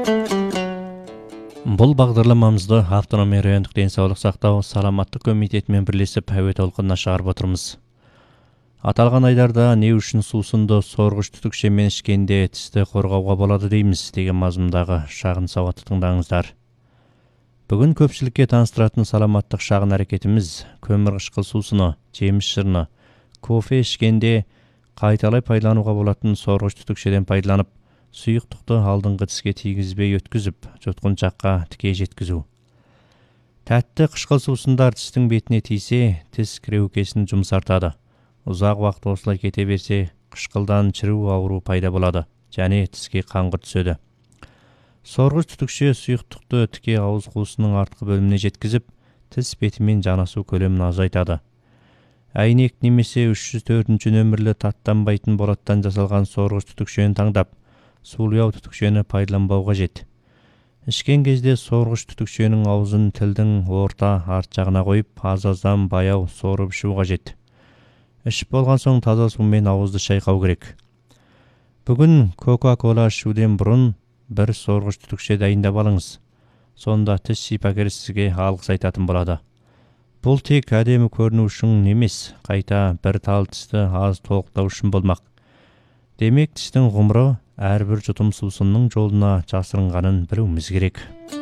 Бұл бағдарламамызды автономия райондық денсаулық сақтау саламаттық комитетімен бірлесіп әуе толқынына шығарып отырмыз. Аталған айдарда не үшін сусынды сорғыш түтікшемен ішкенде тісті қорғауға болады дейміз деген мазмұндағы шағын сауатты тыңдаңыздар. Бүгін көпшілікке таныстыратын саламаттық шағын әрекетіміз көмірқышқыл сусыны, жеміс шырыны, кофе ішкенде қайталай пайдалануға болатын сорғыш түтікшеден пайдаланып, сұйықтықты алдыңғы тіске тигізбей өткізіп, жұтқыншаққа тіке жеткізу. Тәтті қышқыл сусындар тістің бетіне тисе, тіс кіреукесін жұмсартады. Ұзақ уақыт осылай кете берсе, қышқылдан шіру ауру пайда болады, және тіске қаңғыр түседі. Сорғыш түтікше сұйықтықты тіке ауыз қуысының артқы бөліміне жеткізіп, тіс бетімен жанасу көлемін азайтады. Әйнек немесе 304 нөмірлі таттанбайтын болаттан жасалған сорғыш түтікшені таңдап, сулияу түтікшені пайдаланбау қажет. Ішкен кезде сорғыш түтікшенің аузын тілдің орта арт жағына қойып, аз-аздан баяу сорып ішу қажет. Ішіп болған соң таза сумен ауызды шайқау керек. Бүгін Кока-кола ішуден бұрын бір сорғыш түтікше дайындап алыңыз. Сонда тіс шипагер сізге алғыс айтатын болады. Бұл тек әдемі көріну үшін емес, қайта бір тал тісті аз толықтау үшін болмақ. Демек, тістің ғұмыры әрбір жұтым сусынның жолына жасырынғанын білуіміз керек.